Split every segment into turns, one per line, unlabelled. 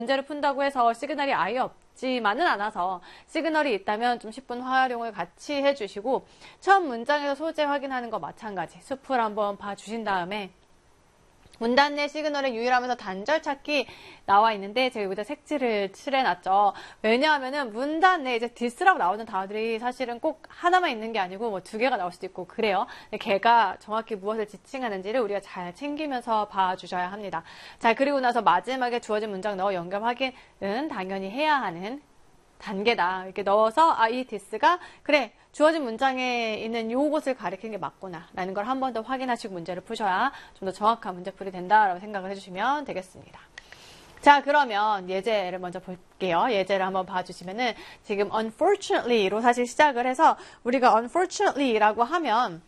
문제를 푼다고 해서 시그널이 아예 없지만은 않아서 시그널이 있다면 좀 10분 활용을 같이 해주시고 처음 문장에서 소재 확인하는 거 마찬가지 숲을 한번 봐주신 다음에 문단 내 시그널의 유일하면서 단절 찾기 나와 있는데 제가 여기다 색칠을 칠해놨죠. 왜냐하면은 문단 내 이제 this라고 나오는 단어들이 사실은 꼭 하나만 있는 게 아니고 뭐 2개가 나올 수도 있고 그래요. 걔가 정확히 무엇을 지칭하는지를 우리가 잘 챙기면서 봐주셔야 합니다. 자, 그리고 나서 마지막에 주어진 문장 넣어 연결 확인은 당연히 해야 하는 단계다. 이렇게 넣어서 이 this가 그래 주어진 문장에 있는 요것을 가리키는 게 맞구나 라는 걸 한 번 더 확인하시고 문제를 푸셔야 좀 더 정확한 문제풀이 된다라고 생각을 해주시면 되겠습니다. 자, 그러면 예제를 먼저 볼게요. 예제를 한번 봐주시면은 지금 unfortunately로 사실 시작을 해서 우리가 unfortunately라고 하면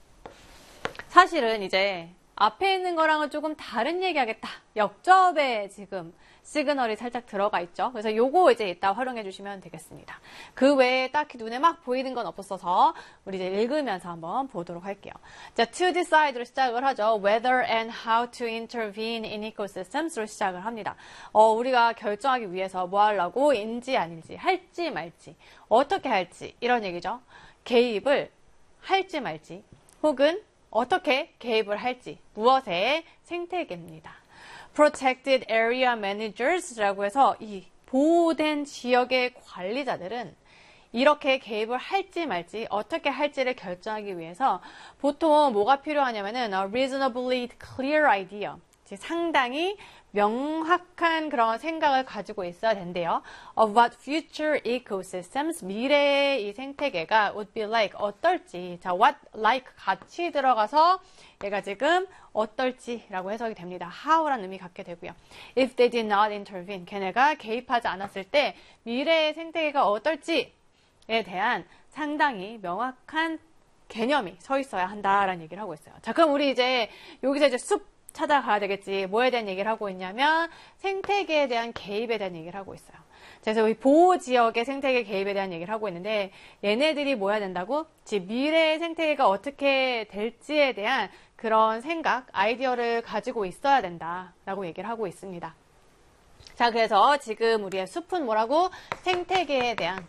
사실은 이제 앞에 있는 거랑은 조금 다른 얘기하겠다. 역접에 지금 시그널이 살짝 들어가 있죠. 그래서 요거 이제 이따 활용해 주시면 되겠습니다. 그 외에 딱히 눈에 막 보이는 건 없어서 우리 이제 읽으면서 한번 보도록 할게요. 자, to decide로 시작을 하죠. Whether and how to intervene in ecosystems로 시작을 합니다. 우리가 결정하기 위해서 뭐 하려고 인지 아닌지, 할지 말지, 어떻게 할지 이런 얘기죠. 개입을 할지 말지, 혹은 어떻게 개입을 할지, 무엇의 생태계입니다. Protected Area Managers라고 해서 이 보호된 지역의 관리자들은 이렇게 개입을 할지 말지 어떻게 할지를 결정하기 위해서 보통 뭐가 필요하냐면은 a reasonably clear idea, 상당히 명확한 그런 생각을 가지고 있어야 된대요. Of what future ecosystems, 미래의 이 생태계가 would be like, 어떨지. 자, what, like 같이 들어가서 얘가 지금 어떨지라고 해석이 됩니다. how라는 의미 갖게 되고요. If they did not intervene, 걔네가 개입하지 않았을 때 미래의 생태계가 어떨지에 대한 상당히 명확한 개념이 서 있어야 한다라는 얘기를 하고 있어요. 자, 그럼 우리 이제 여기서 이제 숲 찾아가야 되겠지. 뭐에 대한 얘기를 하고 있냐면 생태계에 대한 개입에 대한 얘기를 하고 있어요. 그래서 이 보호지역의 생태계 개입에 대한 얘기를 하고 있는데 얘네들이 뭐 해야 된다고? 즉 미래의 생태계가 어떻게 될지에 대한 그런 생각, 아이디어를 가지고 있어야 된다라고 얘기를 하고 있습니다. 자, 그래서 지금 우리의 숲은 뭐라고? 생태계에 대한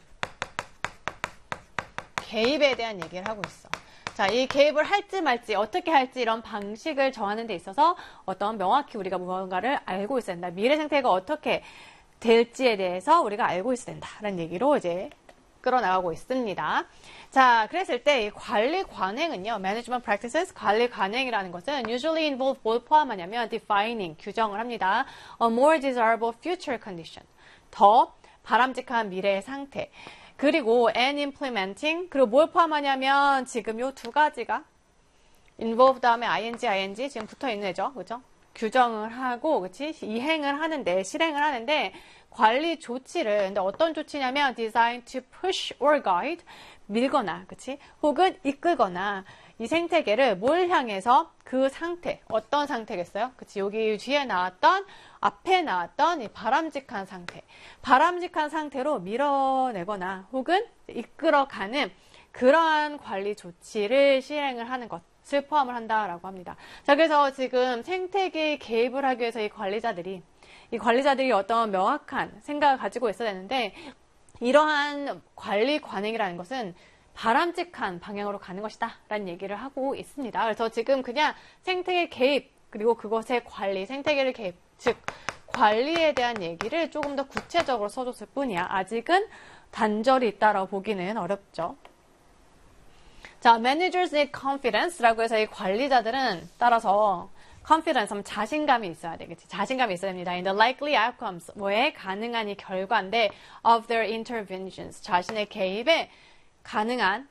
개입에 대한 얘기를 하고 있어. 자, 이 개입을 할지 말지 어떻게 할지 이런 방식을 정하는 데 있어서 어떤 명확히 우리가 무언가를 알고 있어야 된다. 미래 생태계가 어떻게 될지에 대해서 우리가 알고 있어야 된다라는 얘기로 이제 끌어나가고 있습니다. 자, 그랬을 때 이 관리 관행은요. Management Practices, 관리 관행이라는 것은 usually involve 뭘 포함하냐면 defining, 규정을 합니다. A more desirable future condition, 더 바람직한 미래의 상태. 그리고 and implementing, 그리고 뭘 포함하냐면 지금 요 두 가지가 involve 다음에 ing 지금 붙어 있는 애죠. 그죠? 규정을 하고, 그치? 이행을 하는데, 실행을 하는데, 관리 조치를, 근데 어떤 조치냐면 designed to push or guide, 밀거나, 그치? 혹은 이끌거나, 이 생태계를 뭘 향해서 그 상태, 어떤 상태겠어요? 그치? 여기 뒤에 나왔던, 앞에 나왔던 이 바람직한 상태, 바람직한 상태로 밀어내거나 혹은 이끌어가는 그러한 관리 조치를 시행을 하는 것을 포함을 한다라고 합니다. 자, 그래서 지금 생태계에 개입을 하기 위해서 이 관리자들이 어떤 명확한 생각을 가지고 있어야 되는데 이러한 관리 관행이라는 것은 바람직한 방향으로 가는 것이다 라는 얘기를 하고 있습니다. 그래서 지금 그냥 생태계 개입 그리고 그것의 관리, 생태계를 개입, 즉 관리에 대한 얘기를 조금 더 구체적으로 써줬을 뿐이야. 아직은 단절이 있다라고 보기는 어렵죠. 자, managers need confidence라고 해서 이 관리자들은 따라서 confidence 하면 자신감이 있어야 되겠지. 자신감이 있어야 됩니다. In the likely outcomes, 뭐에 가능한 이 결과인데 of their interventions, 자신의 개입에 가능한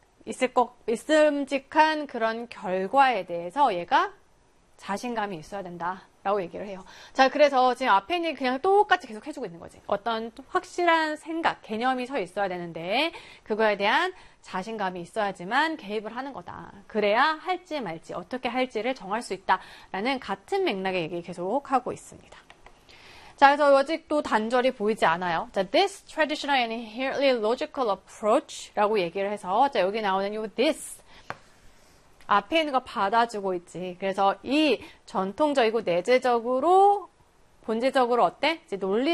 있음직한 그런 결과에 대해서 얘가 자신감이 있어야 된다라고 얘기를 해요. 자, 그래서 지금 앞에 있는 그냥 똑같이 계속 해주고 있는 거지. 어떤 확실한 생각, 개념이 서 있어야 되는데 그거에 대한 자신감이 있어야지만 개입을 하는 거다. 그래야 할지 말지, 어떻게 할지를 정할 수 있다라는 같은 맥락의 얘기 계속 하고 있습니다. 자, 그래서 아직도 단절이 보이지 않아요. 자, this traditional and inherently logical approach라고 얘기를 해서 자, 여기 나오는 요 this 앞에 있는 거 받아주고 있지. 그래서 이 전통적이고 내재적으로 본질적으로 어때? 이제 논리